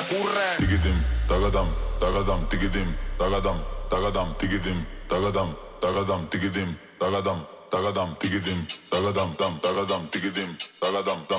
ocurre. Tikitim, tagadam, tagadam, tikitim, tagadam, tagadam, tikitim, tagadam, tagadam, tikitim, tagadam, tagadam, tikitim, tagadam, dam, tagadam, tikitim, tagadam, dam.